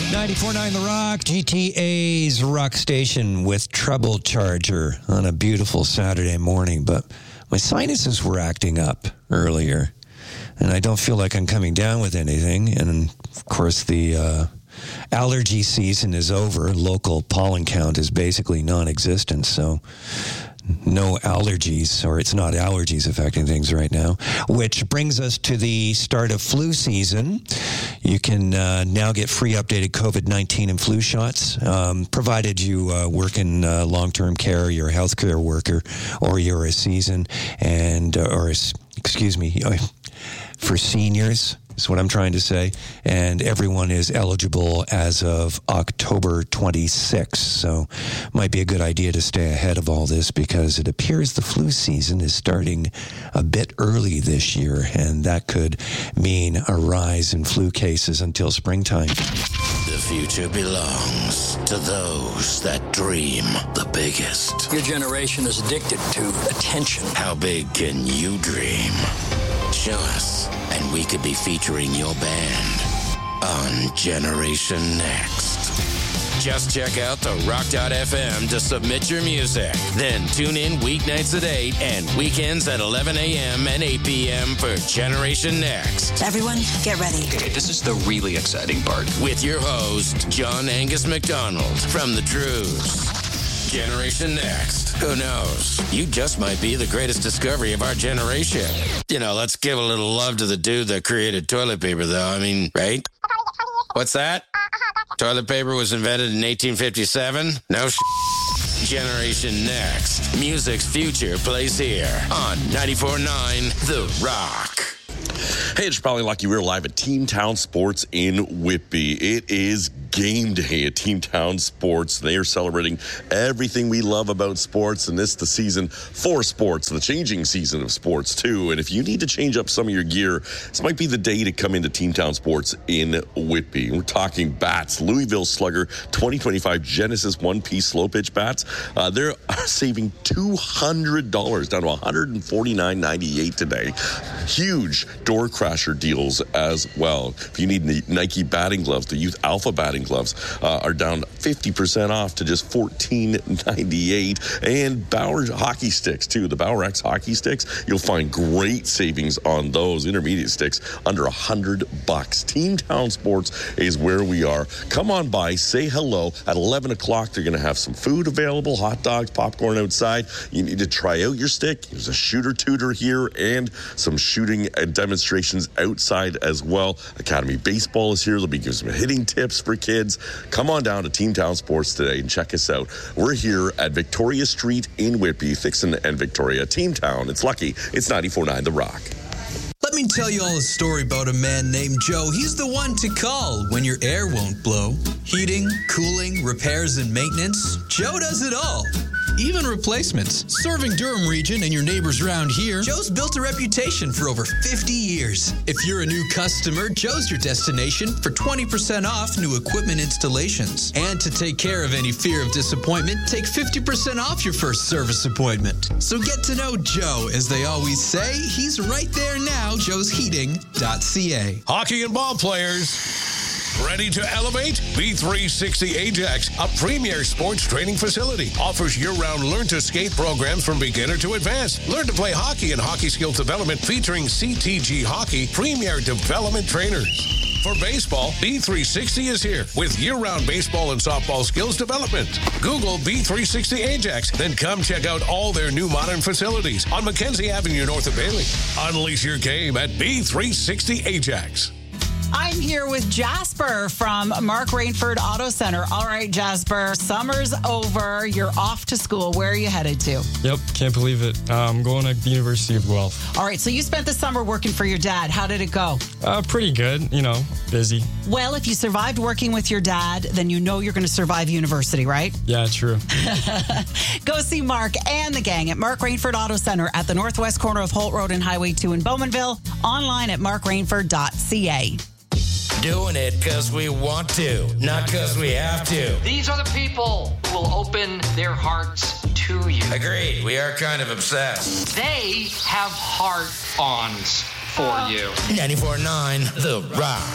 94.9 The Rock, GTA's rock station with Trouble Charger on a beautiful Saturday morning. But my sinuses were acting up earlier, and I don't feel like I'm coming down with anything. And, of course, the allergy season is over. Local pollen count is basically non-existent, so no allergies, or it's not allergies affecting things right now, which brings us to the start of flu season. You can now get free updated COVID-19 and flu shots, provided you work in long-term care, you're a healthcare worker, or you're a season, for seniors, is what I'm trying to say. And everyone is eligible as of October 26th. So might be a good idea to stay ahead of all this, because it appears the flu season is starting a bit early this year, and that could mean a rise in flu cases until springtime. The future belongs to those that dream the biggest. Your generation is addicted to attention. How big can you dream? Show us, and we could be featuring your band on Generation Next. Just check out the rock.fm to submit your music. Then tune in weeknights at 8 and weekends at 11 a.m. and 8 p.m. for Generation Next. Everyone, get ready. Okay, this is the really exciting part. With your host, John Angus McDonald from The Truths. Generation Next. Who knows? You just might be the greatest discovery of our generation. You know, let's give a little love to the dude that created toilet paper, though. I mean, right? What's that? Toilet paper was invented in 1857? No Generation Next. Music's future plays here on 94.9 The Rock. Hey, it's probably lucky we're live at Teamtown Sports in Whitby. It is game day at Teamtown Sports. They are celebrating everything we love about sports, and this is the season for sports, the changing season of sports too. And if you need to change up some of your gear, this might be the day to come into Teamtown Sports in Whitby. We're talking bats, Louisville Slugger 2025 Genesis one-piece slow pitch bats. They're saving $200 down to $149.98 today. Huge door crasher deals as well. If you need Nike batting gloves, the Youth Alpha batting gloves are down 50% off to just $14.98. And Bauer hockey sticks too. The Bauer X hockey sticks, you'll find great savings on those intermediate sticks under $100. Teamtown Sports is where we are. Come on by, say hello. At 11 o'clock, they're going to have some food available, hot dogs, popcorn outside. You need to try out your stick. There's a shooter tutor here and some shooting demonstrations outside as well. Academy Baseball is here. They'll be giving some hitting tips for kids. Come on down to Teamtown Sports today and check us out. We're here at Victoria Street in Whitby, Thixon and Victoria. Teamtown, it's lucky. It's 94.9 The Rock. Let me tell you all a story about a man named Joe. He's the one to call when your air won't blow. Heating, cooling, repairs, and maintenance. Joe does it all. Even replacements. Serving Durham region and your neighbors around here, Joe's built a reputation for over 50 years. If you're a new customer, Joe's your destination for 20% off new equipment installations. And to take care of any fear of disappointment, take 50% off your first service appointment. So get to know Joe. As they always say, he's right there now, joesheating.ca. Hockey and ball players, ready to elevate? B360 Ajax, a premier sports training facility, offers year-round learn-to-skate programs from beginner to advanced. Learn to play hockey and hockey skills development featuring CTG Hockey premier development trainers. For baseball, B360 is here with year-round baseball and softball skills development. Google B360 Ajax, then come check out all their new modern facilities on Mackenzie Avenue north of Bailey. Unleash your game at B360 Ajax. I'm here with Jasper from Mark Rainford Auto Center. All right, Jasper, summer's over. You're off to school. Where are you headed to? Yep, can't believe it. I'm going to the University of Guelph. All right, so you spent the summer working for your dad. How did it go? Pretty good, busy. Well, if you survived working with your dad, then you know you're going to survive university, right? Yeah, true. Go see Mark and the gang at Mark Rainford Auto Center at the northwest corner of Holt Road and Highway 2 in Bowmanville. Online at markrainford.ca. Doing it because we want to, not because we have to. These are the people who will open their hearts to you. Agreed. We are kind of obsessed. They have heart-ons for you. 94.9 The Rock.